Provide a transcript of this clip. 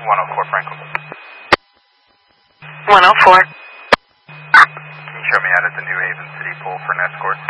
104 Franklin. 104. Can you show me out at the New Haven City Pool for an escort?